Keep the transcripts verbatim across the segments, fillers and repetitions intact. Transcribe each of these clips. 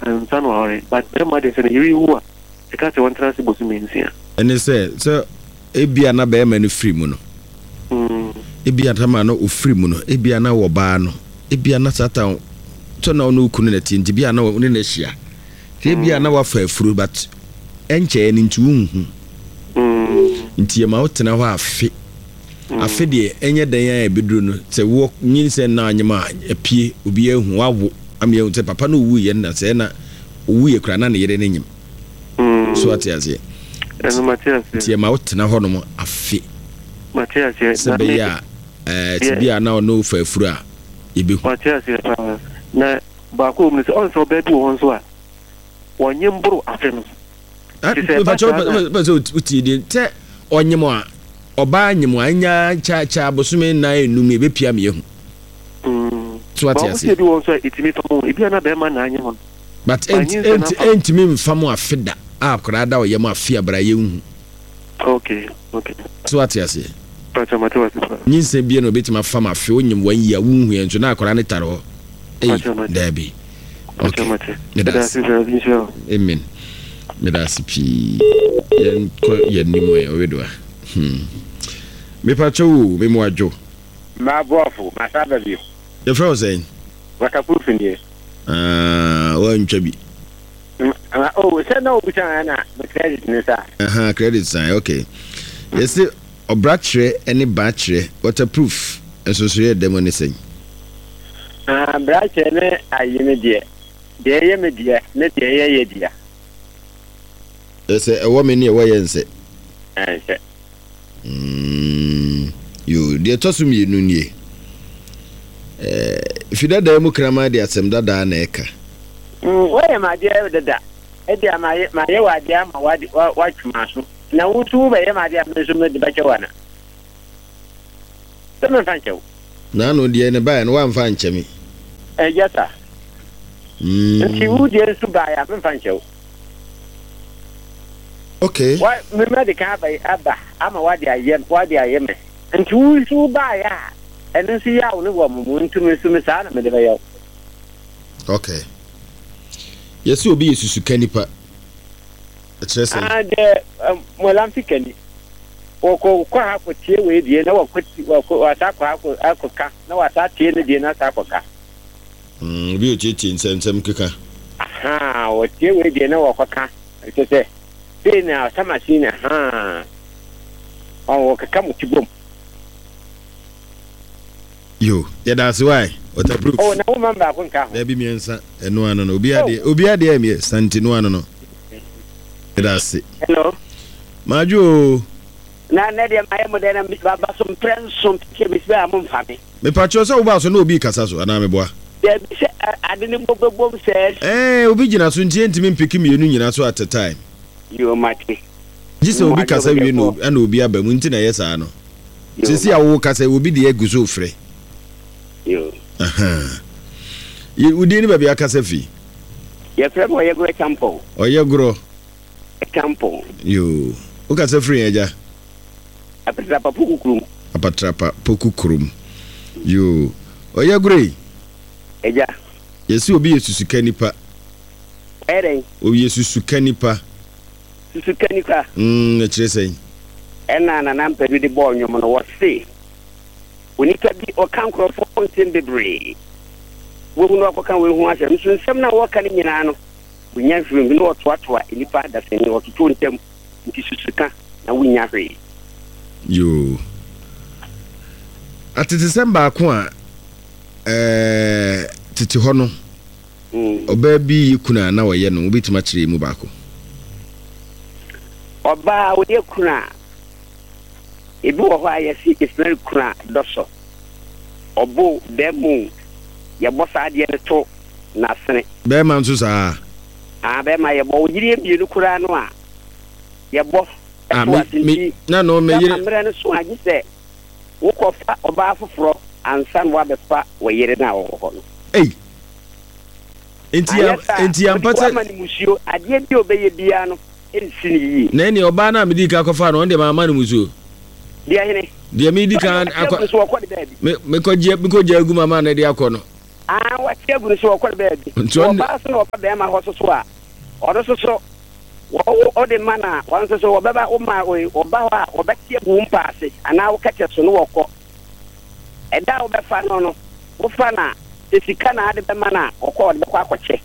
and son or but them mother say you who e ka se won trans bosu mensia ene say so ebia na be ma no free mu no mm ebia tama no o free mu no ebia na wo ba no ebia na satan to na no kunu na ti bia na wo ne na hia te ebia na wa fa afuru but enche ni ntu unhu mm nti ma wotena ho afi afi de enye dan ya ebeduru no se wo nyinse na anyema apie obi ehu wawo am ye te papa no wu ye na se na wu ye kura na ne yere n'enyim mm so atiaze eno Matias ti ma wotena ho no mo afi Matias se be ya eh ti bia na no fa afuru a ebehu Matias na ba ko mu se on so be du won so a wonye mburu afi no ba cho ba so uti de te onyemo a oba nyemo anya cha cha bosume na enum e be pia me yehu mm so what you say ba won so itimi famo e bia na be ma na anyemo but ent ent entimi mfamo afida a kora da oyemo afia bra yehu okay okay so what you say ba cha Matias nyinse bia no betima famo afia onyem wan ya wunhu enso na kora ne taro eh dabi okay that's amen medasi pi yen ko yen ni mo e wedwa hmm me pacho me mo ajo ma bofu ma sababi the frozen wakapufu ndiye ah wa ntwabi oh se na obucha na the credit ni sa aha credit sign okay yes obrachre any batchre waterproof enso so ye demo ni sen ah brachre ne ayime die de ye me die ne de ye ye dia ese e wo me ni e wo ye nse ense mm yo de tosu mi nu nie eh ifida da mu krama de asem dada na eka mm wo ye ma de dada e de ma ye ma ye wa de ma wa de wa twuma so na wutu ba ye ma de ma so me de ba chewana teme fanchew na no de ne ba no wa mfa nchemi e yata mm nti wu de su ba ya me fanchew okay wa me me de ka ba aba ama wa de ayem wa de ayem nti wu su ba ya enu si ya wo wo mu ntu me su me sa na me de ba ya okay yesi obi yesusu kanipa atrese ah de mo lam fikani o ko ko ha ko tie we die na wa ko wa ta ko ha ko akoka na wa ta tie ne die na ta akoka mm bi o tie tie nsem nsem keka aha o tie we die na wa koka ite se be na sama sine ha o kaka mu tibom yo ya that's why waterproof oh na wo man ba ko nka ho na bi miensa eno ano no obi ade obi ade am ye santino ano no that's it hello majo na na de mai mo de na ba ba so prenso ke bi ba mo mfame me pacho so wo ba so na obi kasa so ana me boa de bi se ade ni bo bo se eh obi gina so ntie ntimi mpiki mienu nyina so at a time yo mate jise obi kasa wie no ana obi aba mu nti na yesa no sisi awo kasa obi de aguso frɛ yo aha ye udi ni ba bia kasa fi ye frɛ mo ye gro campo o ye gro campo yo o kasa free eja apatra papu kurum apatra papu kurum yo o ye gro eja yesi obi yesusu kanipa ere obi yesusu kanipa susu kanipa mm na kire sen ena na na mpedi de ball nyomo no what say unika bi o kan krofo nsem bebre wo hu no akokan we hu ahye nso nsem na wo kan nyina no wonya hwem bi no otoatoa enipa da sen no ototo ntem nti susuka na wonya hwe yo ati December ko a eh titi ho no mm oba bi kuna na wo ye no obitima kire mu baako oba wo de kuna ebi wo ho ayesi ismail kuna doso obo demu ya bosa de ne to na sene be man so sa ah be ma ye bo yiri bi no kura no a ye bo ah me na no me yiri amre ne so agi se wo ko fa oba afoforo ansan wa be fa wo yiri na wo ho no ei enti enti ampata mani musio ade bi obeye bia no ensini yi na ni oba na me di ka kofa no de ma ma no musuo dia hene dia me di kan akọ me me ko je me ko je agu mama na de akọ no Ah, what you going to show a baby? Obaso or Bama Hossoa. Or the so. Or the manner, once so, Baba, or my way, or Bawa, or Betty Boom Passy, and now catch us on walk. And now the Fano, Ufana, if you can add the manner or call the Quaquache.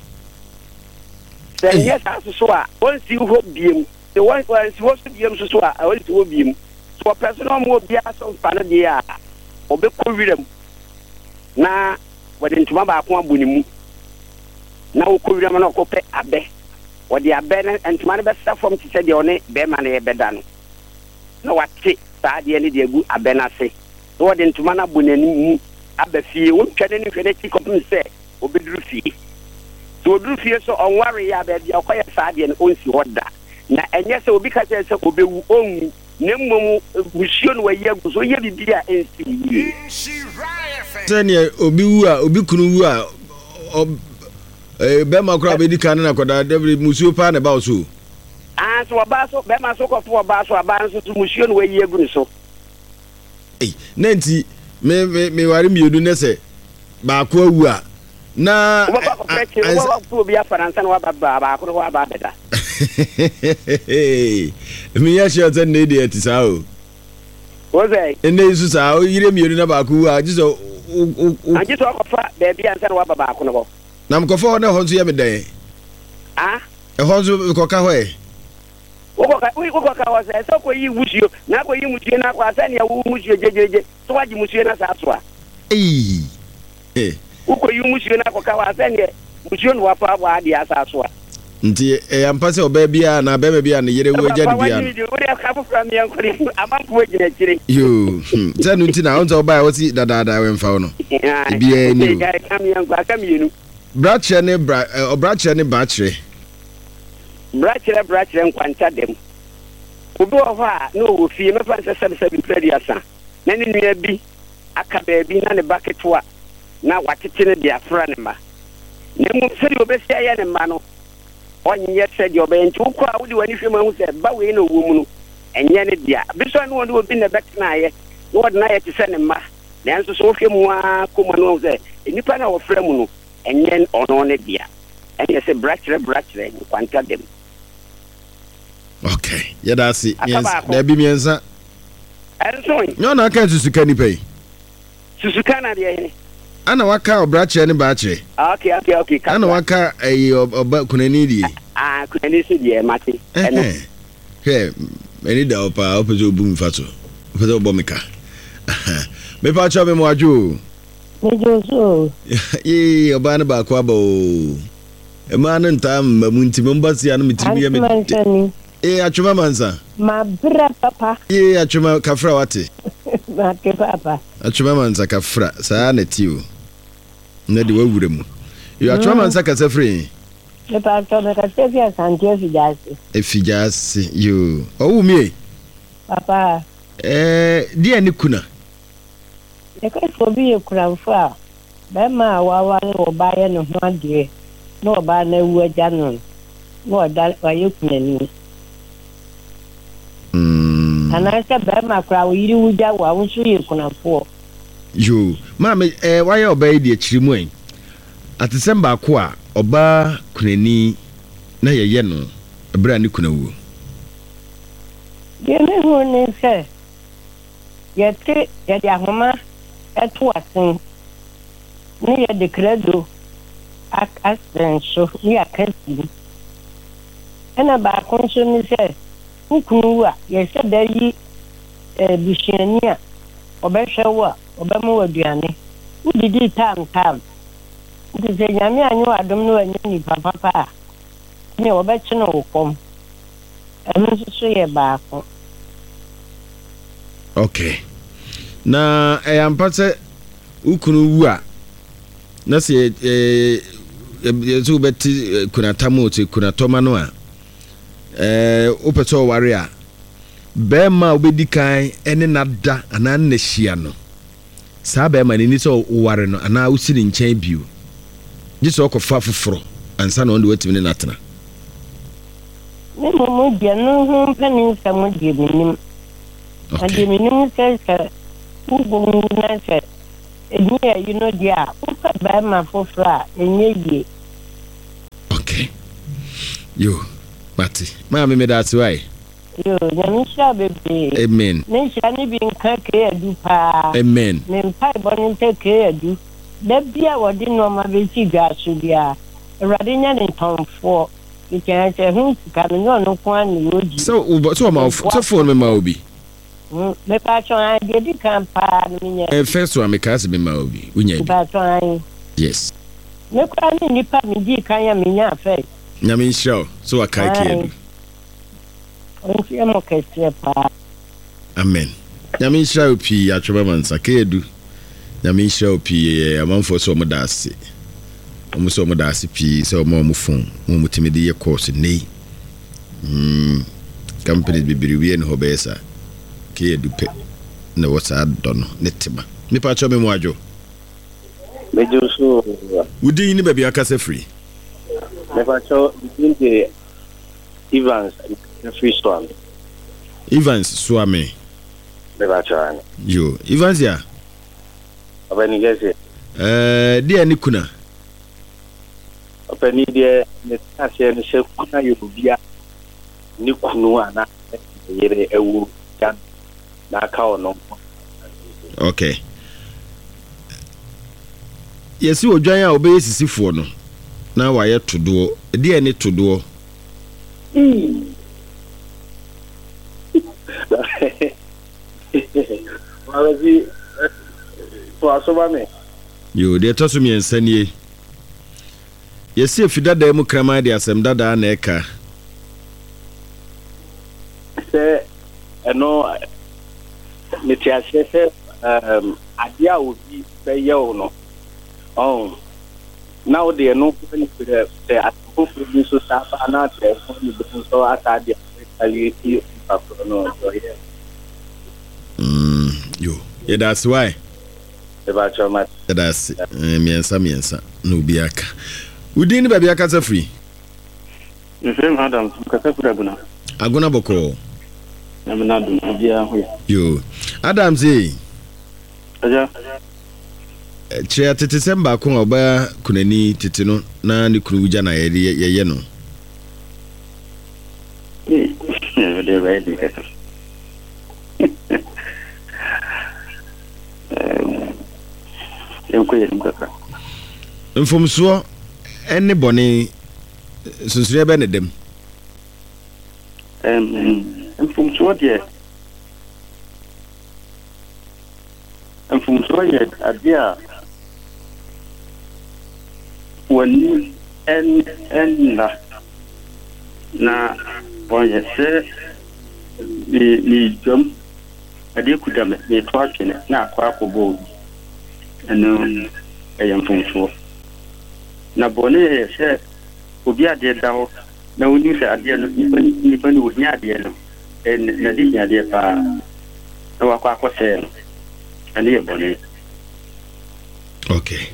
Then yes, as a soa, once you hope beam, the one who is supposed to be him, so I want to beam. So a personal more be as on Panadia or be Kurium. Na what into my back one bunimu. Now Kurium and Ocope Abe. What the Abe and to my best from to say the only Beman Bedan. No, what say, Sadi and the good Abenase. So what into Mana Bunemu Abe fee, won't try any fanatic of him say, or be Drufi. So Drufi so on worry Abe, the Okoya Sadi and owns you order. Na enye se obi ka se se obe wu onwu na mmom busuo no waye gu so ye bibia ensi tania obi wu a obi kunu wu a eh be makura be dika na koda David musuo pa na ba so ah so ba so be ma so ko fo ba so aba so musuo no waye gu so eh nanti me me me ware miedu ne se ba ko wu a na ba ko peche wo wo bi afaransa na wa ba ba ko wa ba beda me ya shi atan ne da tisa o ozai ene isu sa o yire mienu na ba ku a jiso a jiso ko fa be bi ansa na wa ba ba ko no na mko fa na honzo ya me dan ah e honzo ko ka ho e wo ko ka wo ko ka wa sa so ko yi wusuo na ko yi musuo na ko asa ne ya wu musuo jejeje so waji musuo na sa so a eh eh wo ko yi musuo na ko ka wa asa ne musuo no wa pa wa ade asa so a nti e ampa se oba bia na ba bia ne yere wo agya ne bia yo tanu nti na onto oba wo si dadada we mfa wo no bia ni brache ne bra obrache ne brache brache brache nkwanta dem obi wo ho a no wo fie me fa se se se bi predi asa na ne nua bi aka ba bi na ne baketwa na watete ne dia fra ne ma ne mu se di obesia ye ne ma no onye said your bench who crowd when you who said, but we know woman and yen dia. This one would be the back night, what night to send him ma. The answer so him wa come on there. In the pan of Fremuno and yen on it dia. And yes, a brachure brachure and quanta them. Okay, yeah, that's it. Yes, there be me answer. And so, no, no, I can't Susukani pay. Susukana, dear. Ana waka obrache ne baache. Okay, okay, okay. Ana waka eh oba kunani di. Ah, kunani si di mate. Eh. Ke, eni da opa opezo obu mfato. Opezo obo meka. Me pa cha be mo aju. Me joso. Eh, oba na ba kwa ba o. E ma na ntam mamunti mo mbasi anu mitimi ya me. Eh, achuma manza. Ma bra papa. Eh, achuma kafra wate. Ma ke papa. Achuma manza kafra sa na tiwo. Na di wawure mu. Yo achuma manza ka safre. Le pa to me ka tefia santie fijasi. E fijasi yo. Owu mi. Papa. Eh, di ani kuna. E ka so bi e kura fa. Ba ma wa wa ni oba ye no ho ade. No oba na wu aja no. No da wa ye kuna ni. Mm. Ana se ba ma kura wo yiri wuja wa wo so ye kuna fo. Yo, mama eh why oba e di akiri mu en. Atesemba ko a oba kunani na ye ye no ebra ni kuna wo. Ye me ho ni se. Ye te ye di ahoma eto asen. Ni ye de credo ak asenso ni akasi. Ana ba konso ni se ukunu a ye se da yi eh bishani a obehwe wo obemu waduane udidi tam tam ndise nyame anyo adom no anyi ni papa pa ni obechi no ukom emu so ye baako. Okay, na e ampase ukunu wu a na se eh yezu beti kuna tamote kuna toma no a eh opeto ware a be ma obedi kan ene nada ana na hia no sa be ma ni so ware no ana usiri nchen bio giso okofa foforo ansa na onde watimi ne natena ni mo mo dia no ho pani sa mo dia minim ade minim se se ugo na se here, you know, dear, by my fofra, and ye. Okay. You, Matty, Mammy, me that's why. You, Yamisha, baby. Amen. Nation, being care, do pa. Amen. Name pipe on take care, do. That be our dinner, my baby, gas, should be a radinian in town for. You can say, who's coming on no one. So, but so, my phone, me, Maubi. Me patron, I get the campaign. First one, me cast me, Maubi. We need patron. Yes. No crime in the pub, me, can you mean face? Yamin show, so I can't. Amen. Yamin show P. Atraman Sakedu. Yamin show P. A month for some dasi. Almost some dasi P. So more phone. Mumutimidi course in nay. Hm. Company be Birivian Hobesa. Kay dupe. No, what's I don't know. Netima. Nipa chome mwajo. Mejusu. Would you baby a case free? Never show between the Evans and the free storm. Evans Swami. Never try. You Evans ya? When you get it. Uh, dear Nikuna. Open the Natasha and Chef Kuna, you will be a Nikunua, Yere Ewu, Jan, Nakao no. Okay. Yes, you will join our base for no. Now I have to do. Dear need to do. Hmm. You dear toss me and send ye. Yes, if you did demo cramadia, some dada neka. Say, I know, Mitias, um, idea would be say, yo, no. Oh. Now they are no going to the hopefully so staff are not there so I had the you yeah that's why about your much that's me and some yes no biaka we didn't baby aka free the same Adam kasa aguna aguna boko na me na do bia ho you Adam say aja Chia tete semba ko oba kunani tete no na ne kunu uja na ye ye no eh de ready kasa eh enko ye nkaka mfomso ene bone sunsure be ne dem em mfomso de mfomso ye adia wani en en na na oye se ni ni jom ade kudame ni to atwene na akwa akobo eno eyam funso na bone ye se obi ade dawo na woni se ade no ni pani woni ade no en na di ade pa na wakwa akose no ane ye bone. Okay.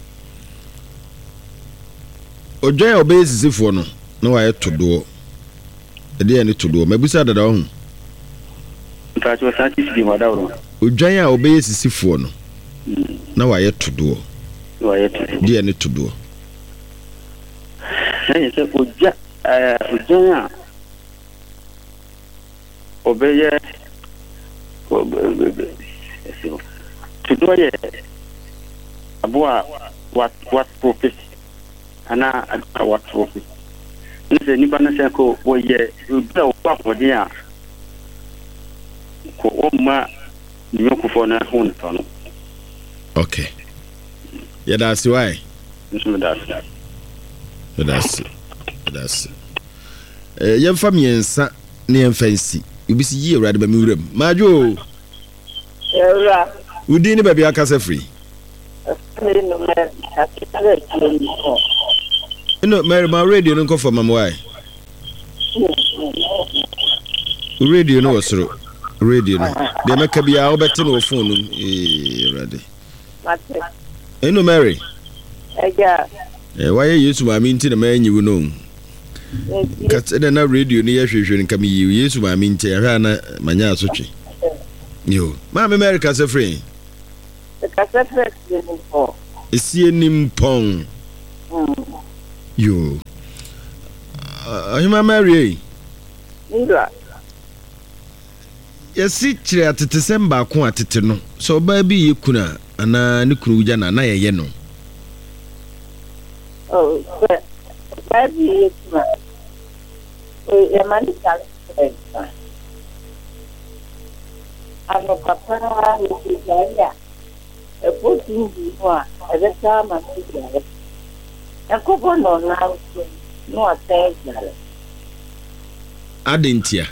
Ojoy obey sisifo no na wa to do e de ani to do mabusa dada ho nta cho sa ti di wada wo ojoy a obey sisifo no na wa to do wa ye to de ani to do na se oja eh ojoy a obey to do ye abua what what purpose ana what purpose nse ni bana se ko oye ubia wa fodi a ko omma ni yokufo na hun tono. Okay, yeah, that's why nso that's that's that's eh yem famiensa ne yem fancy ubisi yi awrade ba mi wuram majo Ewra udi ni ba bia kasa free no me akitare no Mary ma radio no ko for mam why radio no wasoro radio no de meka bia obete no phone no eh ready mate eno Mary eja eh why yesu ma mi nti na ma nyiwu no kat na na radio no ye hwehwe nka mi yi yesu ma mi nti ahwa na manya asotwe yo ma me Mary kasa free The cassette is for. Is he in Pong? You. I'm a Mary. Yes, it at December, quantity no. So, baby, you couldn't, and I knew Jana, and I know. Oh, baby, you couldn't. A man is I'm a papa who is there. A putting before at the time of the a couple no now, no attention. I didn't hear.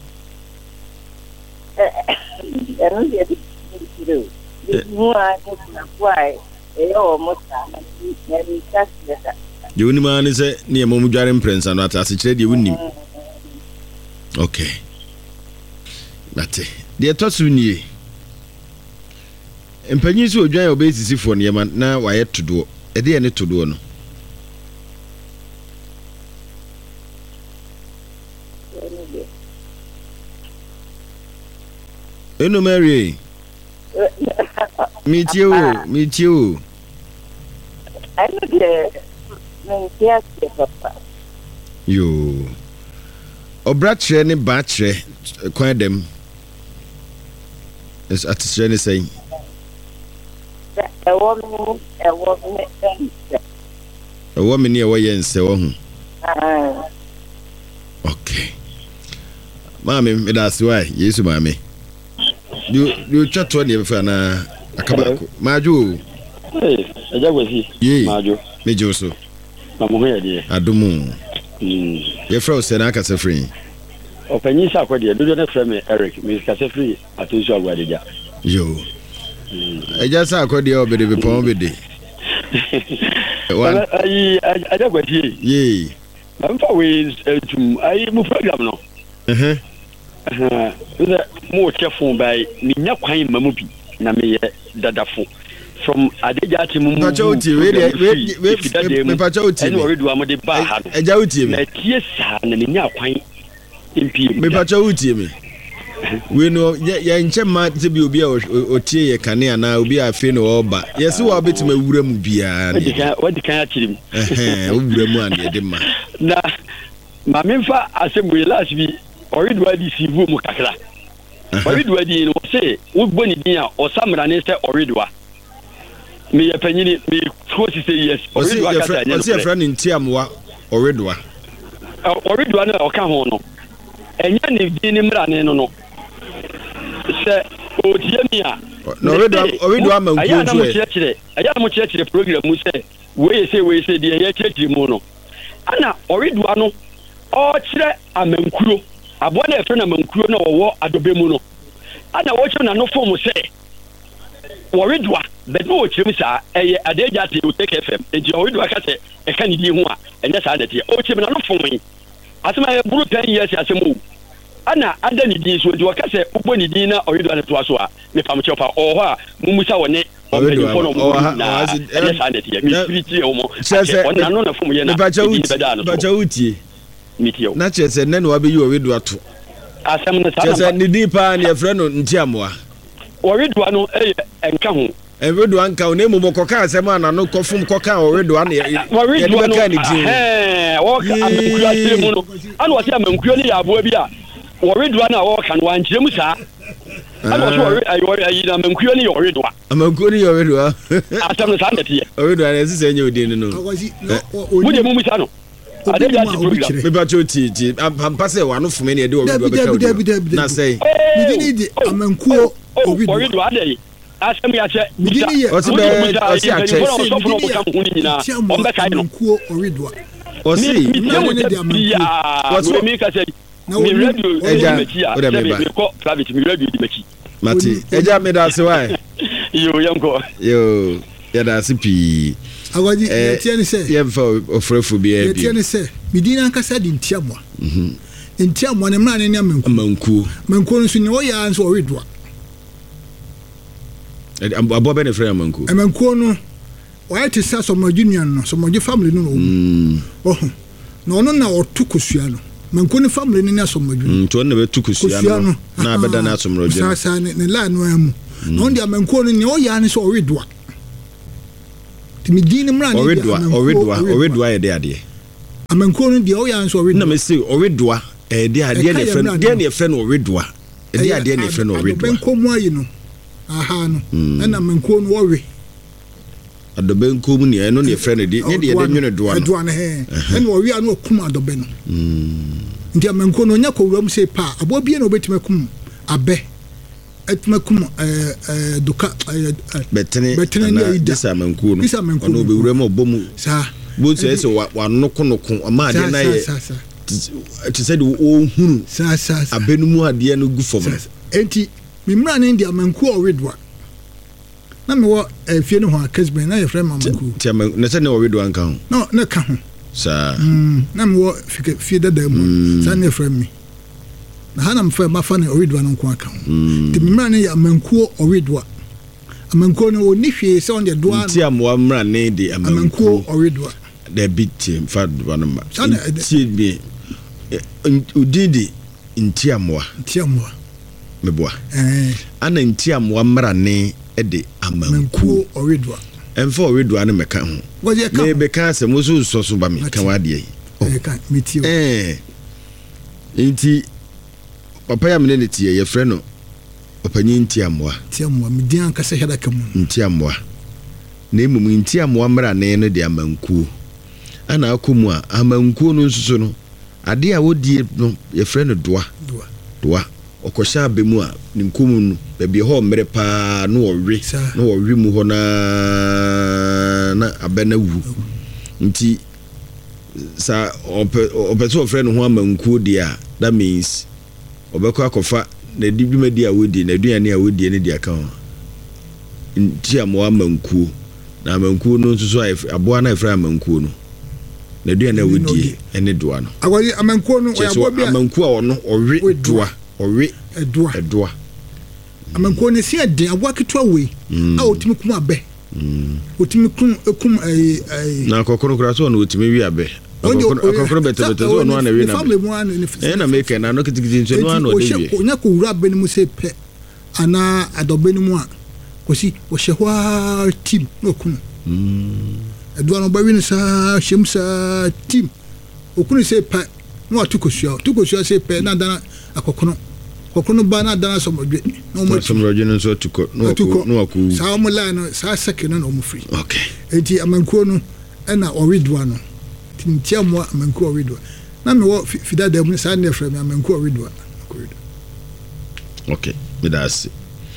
I don't get it to do. This more I don't why they almost maybe that's better. The only man is a near Momujaran Prince and not as a trade you wouldn't. Okay. That's it. Deɛ tɔ so nie mpanyin so odwan obesisi fo ne ma na wayɛ todo ɛde yɛ ne todo no eno Mary me tie o me tie o I know the me tie papa yo obratre ne baatre kwan dem is at the saying a woman, a woman, a woman near way and so on. Okay, Mammy, that's why, yes, Mammy. You you chat to any of an Akabako, Maju. Hey, I just was here, ye, Maju, Mijoso. I'm here, Adumu. Your frozen Akasa free. Open Sakwadi, do not frame Eric, Miss Cassafree, at the job where they are. Yo, I just saw Cody over the Pombe Day. I don't want ye. Ye, I'm always to I move program now. Uh huh. More careful by Nina Quine Mamupi, Name Dadafo. From Adejati Mumachoti, wait, Pachoti, and already one of the bar. A jouti, yes, and Nina Quine. Me pacha utie me we no ya nche ma te bi obi a otie ye kane na obi a fe no oba yes wo beti ma wura mu bia na what kan achirim eh wura mu ande de ma na ma memfa asem last bi already wa di sivu mu kakra already wa di no say wo boni din a osamra ne say already wa me ya panyini me close say yes already wa kata nya no say friend ntiamwa already wa already wa na o ka ho no enya ne din mra ne no no se o tie mi a no already already wa man aya na mo kire aya na mo kire program mu se we say we say de ya kire mu no ana already wa no o kire amankuro abo na efe na amankuro na wo adobe mu no ana wo kire na no form se already wa but no kire mi sa eye adeja te o take F M e je already wa ka se e ka ni di hu a enya sa de te o kire na no form yi asema e buru ten years asemu ana ada ni din so de wakase ubo ni din na orido na to aso a me pam chepa o ho a mumusa woni o me ni fono mo na anya sa ndeti mi spirit e o mo on na no na fom ye na ba cha uti mi tio na chese ne no wa be yi orido ato asem na sa chese ni din pa na e frɛ no ntiamoa orido no e enka ho orido anka o na mu bokoka asem ana no kofum koka orido ana ye orido no eh wo ka amankuru asem no ana wo se amankuru ni ya abo bi a orido na wo kan wa nkyeremu saa ana wo so ayi ayi na amankuru ni orido amankuru ni orido asem na sa ndeti orido na ese se nye odin no mu de mu musa no ade ya ti program me ba choti ti ampase wa no fume ne de orido be ka na say mi ni di amankuru orido orido ade asem ya che o ti be o si a che so fo no ka hu ni na o be kai no amankuru orido o si na ne di amankuru o so mi ka say mi radio eja o de me ko private mi radio di mechi mati eja me da se why yo yanko yo ya da se pi agwaji e tie ni se ye mfa ofrefo bi e bi tie ni se mi di na nkasa di ntiamwa mhm ntiamwa ne mra ne ne amanku amanku amanku no so ne o ya nso orido abo be ne frɛ amanku amanku no o ya tisa so mo junior no so mo je family no no oh no no na o tu kosua no manku ne family ne na so mo junior to na be tu kosua no na abeda na so mo junior sa sa ne la no amu na on dia mankuo no ne o ya ne so owedoa timi din mra ne owedoa owedoa owedoa ye de ade amankuo no dia o ya ne so owedoa na me say owedoa eh de ade ne friend de ne friend owedoa e de ade ne friend owedoa benko mu ayi no aha no na mankuo no owe adobe nkom ne no ne friend de ne de de nwene doa no doa ne he na owe anu okum adobe no nti amankuo no nya kowuram sei pa abo bie na obetime kum abe etime kum eh eh duka betene betene na disa mankuo no ono obewuram obomu sa bo se se wa no konoko ama ade na ye ti se de o hunu sa sa abenu mu ade no gu fom enti mimra ne ndi amankuo owedoa na me wo afie no ho akasben na ye frɛ mamankuo ti na se ne owedoa nka ho no na ka ho sa mm na me wo fike fie dada mu sa ne frɛ me na hana mfa mafa ne owedoa no nko aka ho ti mimra ne ya amankuo owedoa amankuo no oni hwe se on de doa ti amwa mra ne de amankuo owedoa the big team fa do no ma ti bi udidi nti amwa nti amwa meboa eh ana nti amwa mra ne de amankuo owedoa emfa owedoa no meka ho me be ka se mo so so so ba me ka wa de yi eh ka meti eh nti papa ya mene ne tie ye frɛ no opanyi nti amwa nti amwa me din anka se heda kamu nti amwa na emum nti amwa mra ne no de amankuo ana akomu a amankuo no nsuso no ade a wodie no ye frɛ no doa doa doa okosha abemu a ninkomu no baabi ho mmere pa no owe no owe mu ho na na abena wu nti sa opeto ofre no ho amankuo dia that means obekọ akofa na dibimadi a wodi na aduane a wodi ne dia kan nti amwa amankuo na amankuo no nso so aboa na efra amankuo no na aduane a wodi ene doa no agwadi amankuo no oyabo bia amankuo a ono owe doa owe edoa edoa amankuo ne si eden aboa ketwa we a otimi kum abe otimi kum ekum eh eh na kokoro kura so na otimi wi abe akokoro bete bete so no na wi na eh na make na no kitikiti nso no na ode wi onya ko wura abe ne mu se pe ana adobe ne mu a kosi wo hwa team no kum edoa no ba wi ne sa shemsa team okunu se pe no atukosua tukosua se pe na dana akokono kokono ba na dana somodwe no mo somodwe no so tuko no no aku sa mo la no sa sekeno no mo free okay enti amankuo no na owedoa no tintia mo amankuo owedoa na me wo fida da mu sa na frɛ me amankuo owedoa okay me da se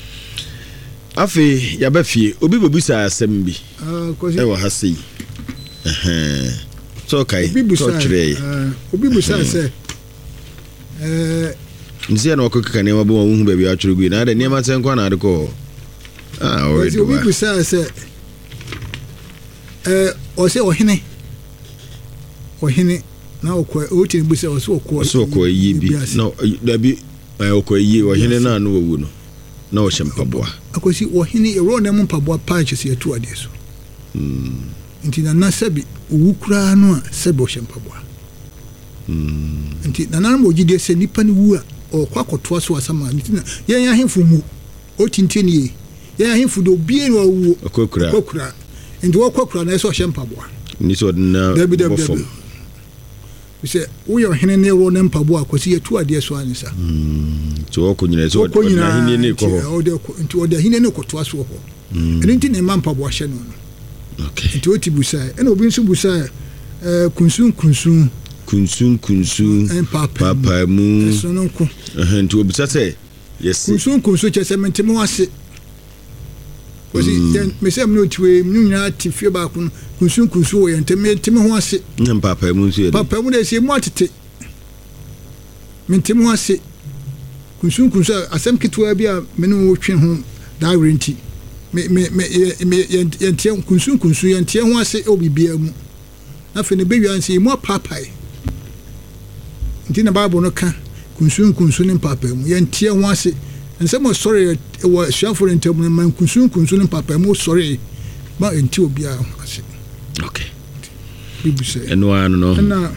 afi ya ba fie obi bobusa asɛm bi ah kosi e wa ha sei eh so kai so tre obi busa se eh nsia na okokeka ne mabo wo hu ba bi atwere gu na da ne ma tenkwa na ade ko ah owedoa obi busa se eh o se ohene ohene na okwa o tin busa o se okwa so okwa yi bi na da bi okwa yi ohene na no wu no na o shempaboa akosi ohene e ro na mu mpaboa patch se etu ade so mm nti na na sabi owu kura no a sabi o shempaboa mm nti na na mo gide se nipa ni wu a o kwa kotoa so asama nti na yen ya hemfu mu o tintini ye yen ya hemfu do bie no wu okokura okokura nti wo kokura na so shempaboa ni so na bofom se wo yo hene ne ro na mpaboa akosi etu ade so anisa mm so wo kunyina so na hene ne ko ho o de nti o de hene ne kotoa so ho eni nti ne mpaboa hye no okay nti o ti busa ena obi nso busa eh kunsun kunsun kunsun kunsun papa mu so no ko eh nti obi sa se yes kunsun kunsun che se mentime wase kosi me se mno tiwe mnyunya tifie ba kun kunsun kunsun wo yente mentime ho ase nyam papa mu nso ye papa mu de se mu atete mentime ho ase kunsun kunsun asem kitwa bi a me no twe ho da renti me me me yente kunsun kunsun yente ho ase obibia mu afi ne bewi anse mu papai nti na bible no ka kunsun kunsun ne papa mu yente ho ase nsem o sorry wo shafo ntem na man kunsun kunsun papa mu sorry ba enti obi a ase okay bibu say eno anu no na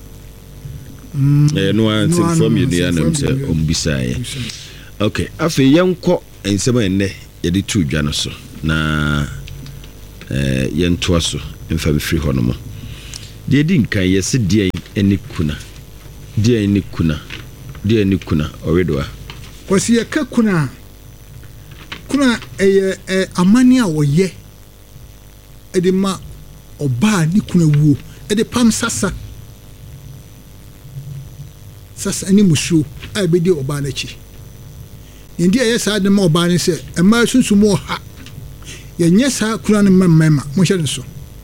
mm eno anu from you dia na mse ombisa ye okay afi yenko ensem enne yɛde tu dwa no so na eh yɛntoa so mfa befiri hɔ no mo deɛ di nkan yɛse deɛ ani kuna deɛ ani kuna deɛ ani kuna ɔredoa kwasi yɛka kuna kuna ɛyɛ eh, amane a wɔyɛ ɛde ma ɔbaa ni kuna wuo ɛde pam sasa sasa ni musuo a ɛbɛdi ɔbaa n'akyi ndi ɛyɛ saa de ma ɔbaa ne sɛ ɛmaa sunsun mu ɔha yɛnyɛ saa kuna no mmɛmma mo hyɛ no so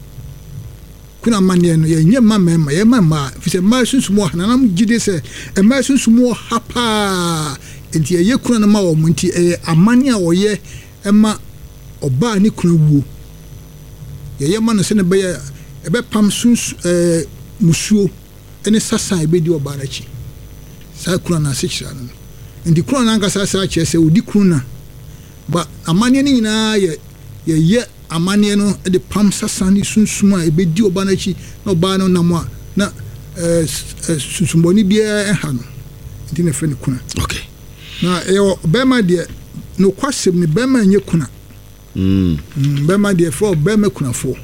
kuna amane no yɛnyɛ mmɛmma yɛ mmɛmma fi sɛ ɛmaa sunsun mu ɔha nanam gide sɛ ɛmaa sunsun mu ɔha paa nti ɛyɛ kuna no ma wɔ mo nti ɛyɛ amane a wɔyɛ ɛma ɔbaa ne kuna wuo yɛyɛ ma no sɛ ne bɛyɛ ɛbɛpam sunsun ɛɛ musuo ɛne sasa ɛbɛdi ɔbaa n'akyi saa kuna na ase kyerɛ no ndi kuna na nkasa saa kyerɛ sɛ odi kuna ba amane ne nyinaa yɛ yɛyɛ amane no de pam sasa ne sunsum a ɛbɛdi ɔbaa n'akyi na ɔbaa no nam a na ɛɛ susumbɔni biara ɛha no nti ne fɛ ne kuna okay na ɛyɛ bɛrima deɛ no kwasɛm ne bɛrima nyɛ kuna mm bɛrima deɛ fɔ bɛrima kunafo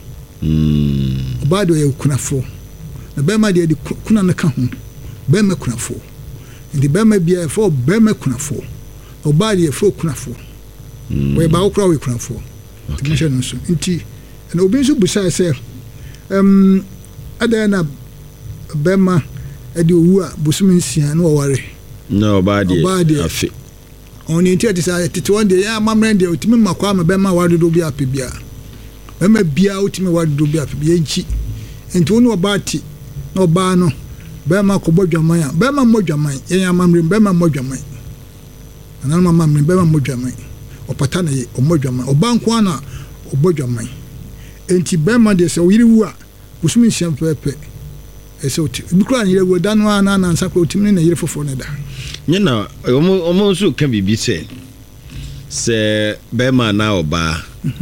mm ɔbaa deɛ yɛ kunafo na bɛrima deɛ de kuna no ka ho bɛrima kunafo ndi bɛrima bia fɔ bɛrima kunafo ɔbaa deɛ fɔ kunafo wɔyɛ baa okura wɔ kunafo nti mhyɛ no so nti na obi nso busa sɛ ɛm adan na bɛrima ɛde owu a bosom nsia na wɔware na ɔbaa deɛ afi ɔne nti ɛte sɛ tete wɔn deɛ yɛ amammerɛ deɛ otimi makɔ ama bɛrima ware do bi apɛ bia bɛrima bia otimi ware do bi apɛ bia nkyi nti wɔn ɔbaa ti na ɔbaa no bɛrima kɔbɔ dwaman a bɛrima mmɔ dwaman yɛn amammerɛ bɛrima mmɔ dwaman anan amammerɛ bɛrima mmɔ dwaman ɔpata na yɛ ɔmmɔ dwaman ɔbaa nko ana ɔbɔ dwaman nti bɛrima deɛ sɛ ɔyere wu a bosom nsia pɛpɛ ɛsɛ ɔti bi kura yere wu da no ana nansa kɔ otimi ne na yere foforɔ ne da nye na ɔmo ɔmo nso ka bibi sɛ sɛ bɛrima na ɔbaa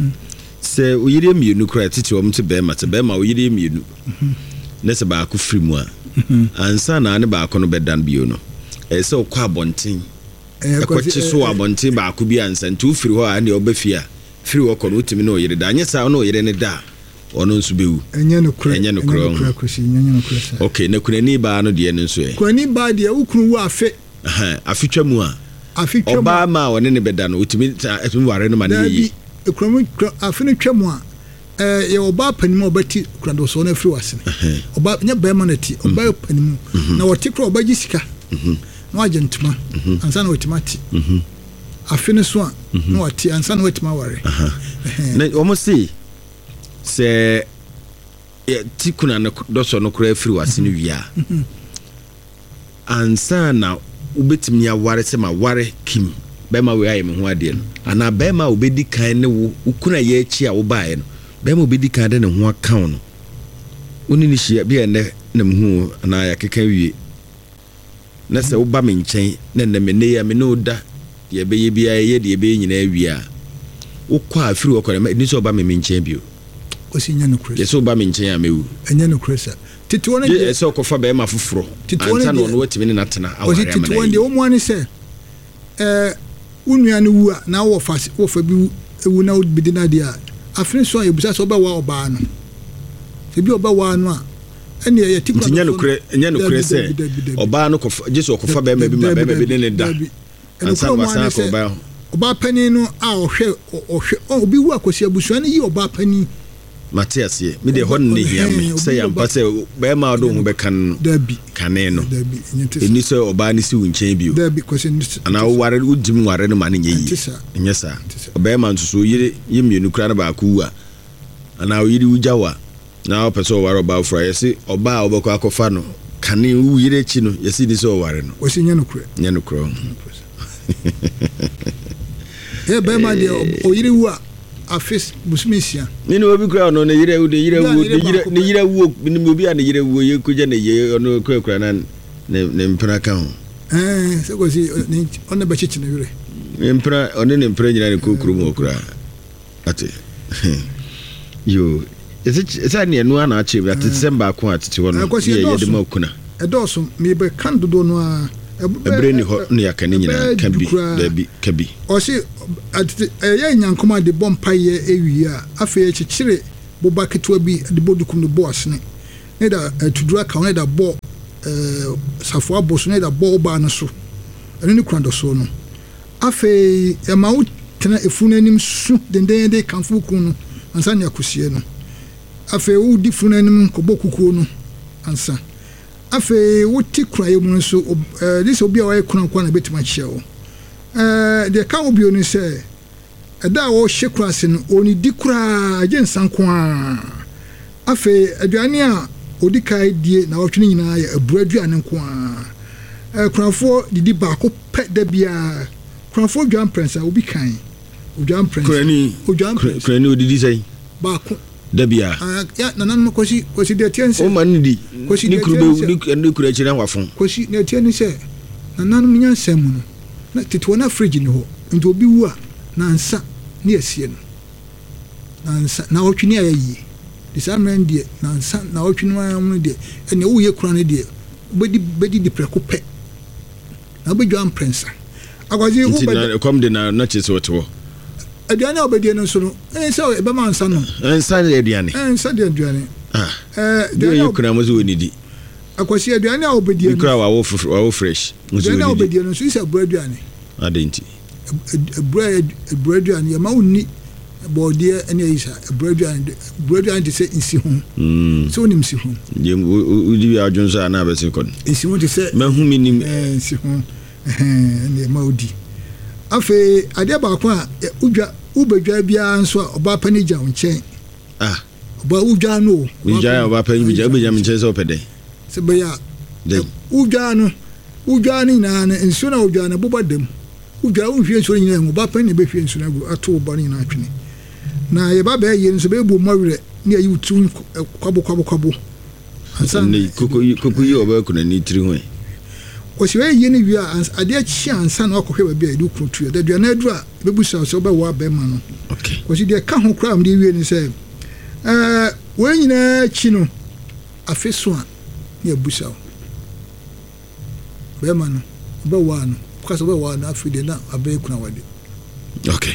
sɛ ɔyere mmienu kura tete ɔmo te bɛrima te bɛrima ɔyere mmienu na sɛ baako firi mu a ansa na ne baako no bɛdan bio no ɛsɛ ɔkɔ abɔnten ɛkɔkye so abɔnten baako bi ansa nti wofiri hɔ a ne ɔbɛfi a firi hɔ kɔ no wotumi ne ɔyere da anyɛ saa no ɔyere ne da ɔno nso bɛwu ɛnyɛ no kura ɛnyɛ no kura ɛnyɛ no kura okay na kunani baa no deɛ no nso ɛ kunani baa deɛ wokunu wu afe afitwa mu a afitwa mu ɔbaa ma ɔne ne bɛda no wotumi ɛtumi ware no ma ne yie ekuramu afe no twa mu a ɛɛ yɛ ɔbaa panim a ɔbɛti kuradoso no afiri wase ɔbaa nyɛ bɛrima na ti ɔbaa panim na wɔte kura ɔbɛgye sika na wagye ntoma ansa na wɔtuma ti afe no so a na wɔte ansa na wɔtuma ware na wɔn se sɛ ti kuna no dɔsɔ no kura afiri wase no wia ansa na wobɛtumi aware sɛ ma ware kim bɛrima wei ayɛ me ho adeɛ no anaa bɛrima a wobɛdi kan ne wo wokuna yɛ akyi a wobaeɛ no bɛrima wobɛdi kan de ne ho akaw no wone ne hyia bi ɛnɛ na mehu anaa yɛakeka wie na sɛ woba me nkyɛn na nnɛ me ne a me ne woda deɛ ɛbɛyɛ biara yɛ deɛ ɛbɛyɛ nyinaa wie a wokɔ a firi wɔkɔ ɛni sɛ woba me me nkyɛn bio osi nya no kura yɛ sɛ woba me nkyɛn a mewu ɛnyɛ no kura sa tete wɔn deɛ ɛsɛ ɔkɔfa bɛrima foforɔ ansa na ɔno watumi ne natena aware ama tete wɔn deɛ wɔn mu ani sɛ ɛɛ unua no wu a na wɔfa wɔfa bi ewu na bi di na deɛ a afei so a ebusa sɛ ɔbɛwa ɔbaa no ebi ɔbɛwa no a ɛne yɛ ti kura nya no kura nya no kura sɛ ɔbaa no kɔfa gye sɛ ɔkɔfa bɛrima bi ma bɛrima bi ne ne da ansa na wasan akɔ ɔbaa ɔbaa panin no a ɔhwɛ ɔhwɛ obi wu akosi abusua no yi ɔbaa panin Matias ye me de hɔ ne hia me sɛ yampa sɛ bɛrima ɔdo ho bɛka no kane no ɛni sɛ ɔbaa ne si wo nkyɛn bio anaa woware wodim ware no ma ne nyɛ yie ɛnyɛ saa ɔbɛrima nso so yere yɛ mmienu kora no baako wu a anaa woyere wogya wo a na wopɛ sɛ ɔware ɔbaa wofora yɛse ɔbaa a wobɛkɔ akɔfa no kane wo yere akyi no yɛse ni sɛ ɔware no nyɛ no korɔ ɛ bɛrima deɛ ɔyere wu a afis busumisia ni no obi kura no ne yire wo de yire wo de yire ne yire wo ni obi a ne yire wo ye ko je ne ye ono kura kura na ne ne mpra ka ho eh se ko si on ba chichi ne yire ne mpra on ne mpra nyina ne kokuru mu okura ate yo ese ese ne enu ana achi ba te semba ko atete ho no ye ye de ma okuna edoso me be kan dodo no a ebre ni ho ne yakane nyina kan bi da bi ka bi o se eh nyankoma de bompa ye ewi a afa chichire boba ketewa bi de bodukum no boss ne ne da tudura ka ne da bo eh safo aboso ne da bo ba no so ene ni kwando so no afa e ma wo tena efunanim su denden de kanfu ku no ansa ne akosie no afa wo di funanim ko bokuku no ansa afa wo ti kura ye mu so eh this obi a wa kuna kwa na betima chia wo eh de ka obi oni se eda wo hye kura se no oni di kura agye nsanko a afa aduane a odi kai die na wo twene nyina ya abura aduane nko a eh kurafo didi ba ko pe da bia kurafo dwan prensa obi kan odwan prensa kurani odwan prensa kurani odidi sai ba ko dabia ah ya nanan kosi kosi de tiense o man di ni kurube ni kura chira wafon kosi na tiense nanan nya nsem no na tete na fridge ni ho nti obi wu a na nsa ni asie no na nsa na otwini ayi di samran die na nsa na otwini wa mu die ene wo ye kura ne die bedi bedi di preko pe na obedwan prensa agwazi wo be come de na na chese woto aduane obedie no so no eh se e be ma nsa no nsa de aduane eh nsa de aduane ah eh de ye kura mo zo woni di akwasi aduane a obedie no kura wa wo wa fresh mo zo woni di aduane obedie no so isa bura aduane adenti bura bura aduane ya ma woni body ene isa bura aduane bura aduane de se insi ho mm so nim si ho je udi adwonso ana be se kon insi ho de se ma hu minim eh insi ho eh ne ma odi afe ade ba ko a udwa ubedwa bia nso oba pani gya nchen ah oba udwa no udwa oba pani bia ubedwa nchen so pede se be ya de udwa no udwa ni na nso na udwa na boba dem udwa unhwie nso nyina oba pani be hwie nso na gu ato oba ni na atwene na ye ba be ye nso be bu mawre ni ayi utu kwabo kwabo kwabo hasan ni koko koko yi oba kuna ni tiri ho kwasi we ye ni wi a ade achi ansa na akohwe ba bia edu krutu da dua na edu a bebusa so ba wa be ma no okay kwasi de ka ho kra am de wi ni se eh we nyina chi no afeso a ne abusa be ma no ba wa no kwasi ba wa na afide na abe kuna wade okay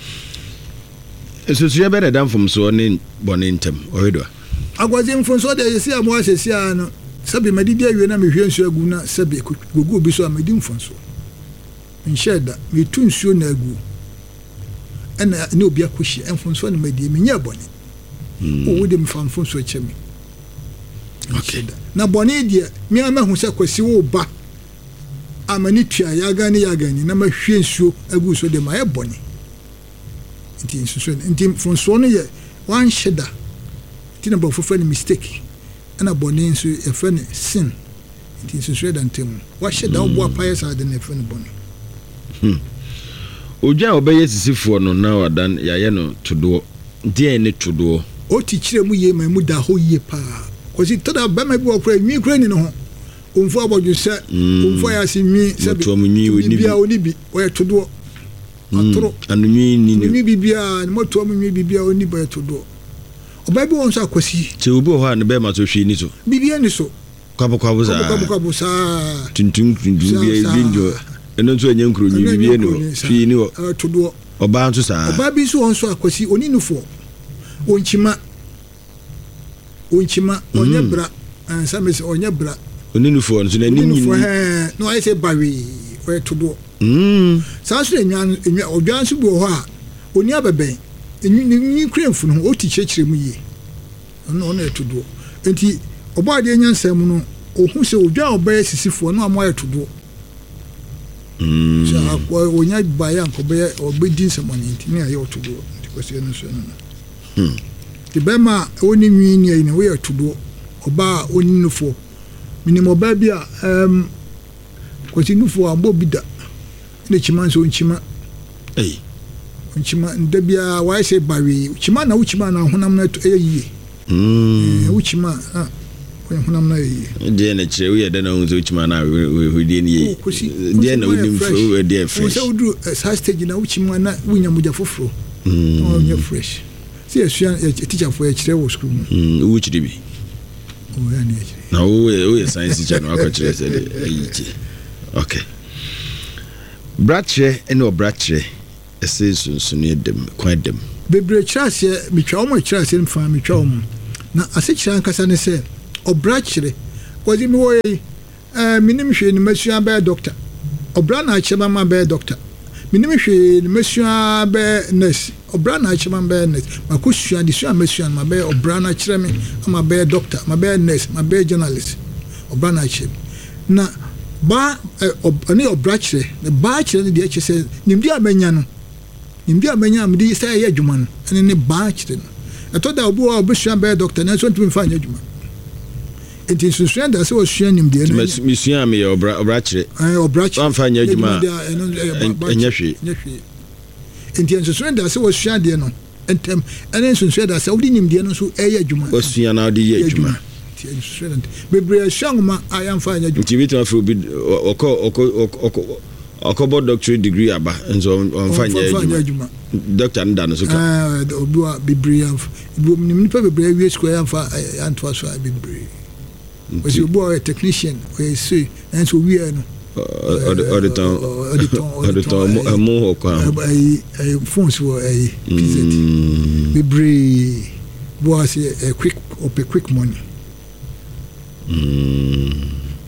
eso suya be da dan fom so ne bone ntem ohedo agwazi mfon so de yesi amo asesi a no sabi madidi awie na mehwe nsu agu na sabi gogo obi so amedi mfonso nsheda metu nsu na agu ana ne obi akohye mfonso na medi menya bone o wode mfamfonso chemi okay na bone die mi amahu se kwasi wo ba amani tua ya ga ne ya ga ni na mahwe nsu agu so de ma ye bone nti nsu nti mfonso no ye wan sheda ti na bo fofo ni mistake ana bone nso e fe ne sin nti nso so da ntem wa sheda wo bo apaye sa de ne fe ne bone hmm oja obeye sisifo no na wadan ya ye no todo die ne todo o ti kire mu ye ma mu da ho ye pa kosi tada ba ma bi wo kura nwi kura ni no ho onfo aboju se onfo ya si nwi se bi bia oni bi o ye todo atoro anu nwi ni ni bi bia ni moto mu nwi bi bia oni ba ye todo oba bi won so akosi che obi ho a ne be ma so hwe ni so bibia ni so kwabo kwabo za kwabo kwabo sa tuntum tuntum bia binjo eno nso enye nkro nwi bibia ni hwe ni wo todo oba nso sa oba bi so won so akosi oni nufo onchima onchima onye bra ansa me se onye bra oni nufo nso na nim nyi no I say bawi o todo mm sa so enwa enwa odwan so bi ho a oni abeben ni kremfu no o ti chechire mu ye no no etodo enti obo ade nyansam no ohun se odwa oba sisifo no amoye todo mm so akwa onya baya nkobe obedi nsemoni enti ni aye otodo enti kwese no so no hmm ti bema oni nwi ni ayi no we etodo oba oni nufo minimo ba bia em kwese nufo ambo bida ne chima so nchima eh uchima ndabia wa say bawi uchima na uchima na honam na eyi mm uchima ah honam na eyi de na kire we de na hu uchima na we hudie ni de na unim fo de fresh so do sa stage na uchima na wunya muja foforo mm oh fresh see asua teacher for ya kire wo school mm wo kire bi o ya ni na wo we science teacher no akọ kire se de eyi okay bratre ene obratre ese sunsun edem kwa edem bebre kyerase mitwa omo kyerase mfa mitwa omo na ase kyerase nkasa ne se obratre wazi mi wo eh minim hwe ni masua ba doctor obra na achema ma ba doctor minim hwe ni masua ba nurse obra na achema ba nurse makusua di sua masua ma ba obra na kyerɛ me ma ba doctor ma ba nurse ma ba journalist obra na achema na ba ani obra kyerɛ na ba kyerɛ ne de kyerɛ sɛ nimdi amanya no nimdi amanya amdi sɛ yɛ adwuma no ɛne ne ba kyerɛ no ɛtɔ da obu obusua ba doctor na so ntumi fa anya adwuma enti susua da se osua nimde no misua me obra obra kyerɛ eh obra kyerɛ wan fa nya adwuma enya hwe enti susua da se osua de no entem ene susua da se odi nimde no so ɛyɛ adwuma osua na odi yɛ adwuma enti susua da bebre ahwangma ayan fa nya adwuma enti bituma fa obi okɔ okɔ okɔ okobo doctorate degree aba nso on fa nya adwuma doctor nda no so ka ah obi wa bebre am obi nimpa bebre wi school yan fa antwa so bebre was you boy a technician we say and so we are no auditor auditor mo ko ai ai phones were ai we bring was a quick up a quick money mm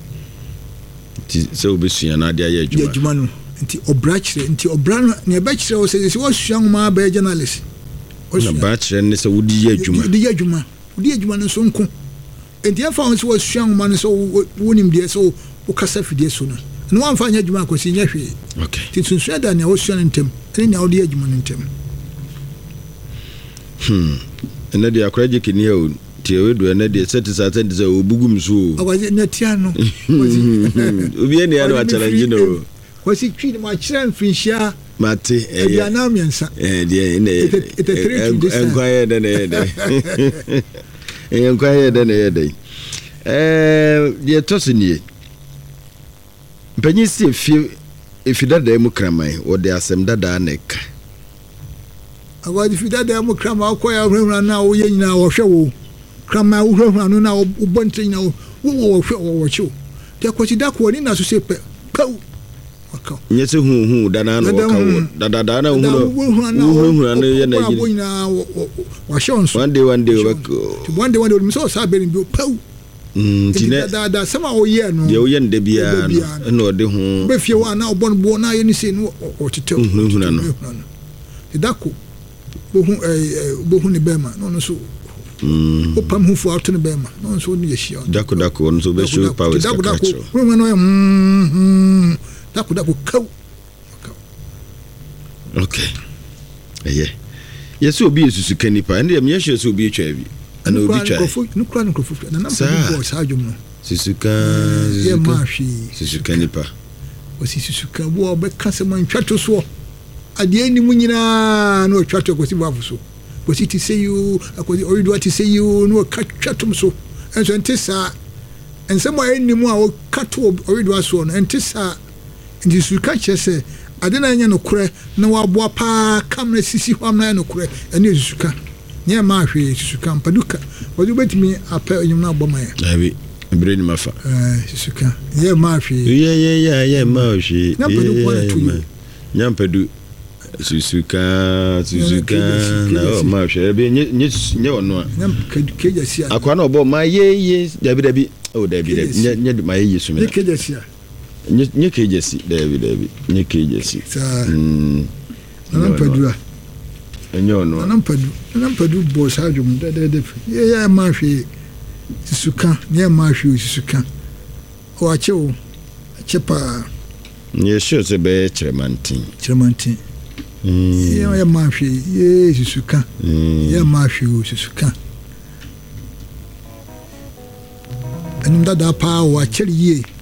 so be sua na dia ya adwuma adwuma no nti obra kyerɛ nti obra no ne ba kyerɛ wo sɛ wo sua ma ba journalist na ba kyerɛ ne sɛ wodi ya adwuma wodi ya adwuma wodi ya adwuma no so nko enti afa won so wasuan ma no so wonim de so wo kasa fidie so no no wan fa nya adwuma akosi nya hwe okay ti sunsuan da ne wasuan ntem ene ne wodi adwuma ntem hmm ene de akraje kini o ti e do ene de set sa set se obugum so awaje ne tia no obi ene ya no challenge no wasi twi ma kyerɛ mfinhia mate eh ya na miensa eh de ene enquire de ne de en kwa ye de ne de eh de tosini mpanyi si efi efi dada mu kraman wo de asem dada nek awa di fi dada mu kraman akoya hwehwa na wo ye nyina wo hwe wo kraman wo hwehwa no na wo bonte nyina wo wo hwe wo hwe de akwati da ko ni na so se pe pau waka nyese hu hu dana na waka wo dada dada na hu no hu hu na ye na yi wo nyina wo hwe so one day one day one day one day so sa be ni pau mm tine da da sama o ye no de o ye nde bia no na ode hu be fie wa na obon bo na ye ni se no o tete hu hu na no idako bo hu eh bo hu ni be ma no no so mm o pam hu fu auto ni be ma no so ni ye hia dako dako no so be show power dako dako we no mm dako dako kau okay eh yesu obi yesu kanipa ende me yesu yesu obi etwa bi ana obi twa no kura no kofu na na bo sa dwom no sisuka ye mahwi sisuka nipa o sisuka bo be kase man twato so ade ani mu nyina no twato ko si bafo so ko si ti say you akodi ori do ti say you no ka twato so enso ntisa ensemo ani mu a o kato ori do so no ntisa ndi suka chese ade na nya no kure na waboa pa kamera sisi ho amna no kure ene suka nye ma hwe suka mpaduka wodi betimi apa enyum na aboma ya abi bre ni mafa eh suka nye ma hwe ye ye ye ye ma hwe nya mpadu susuka susuka na o ma hwe be nye nye ono a nya keja sia akwa na obo ma ye ye dabi dabi o dabi dabi nye nye ma ye yesu me keja sia nye nye keja si dabi dabi nye keja si mm na mpadu a enyo no na mpadu na mpadu bo sa dwum de de de ye ye ma hwe susuka nye ma hwe susuka o ache o ache pa nye sho se be cheremantin cheremantin mm ye ye ma hwe ye susuka ye ma hwe susuka enu dada pa o ache ye